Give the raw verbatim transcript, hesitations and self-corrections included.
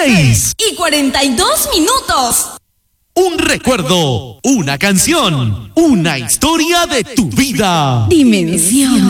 seis y cuarenta y dos minutos. Un recuerdo, una canción, una historia de tu vida. Dimensión.